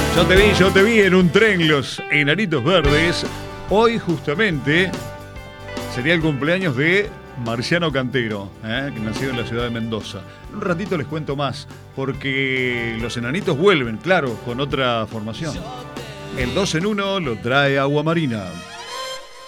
Yo te vi en un tren, los Enanitos Verdes. Hoy justamente sería el cumpleaños de Marciano Cantero, que nació en la ciudad de Mendoza. En un ratito les cuento más, porque los Enanitos vuelven, claro, con otra formación. El 2 en 1 lo trae Agua Marina.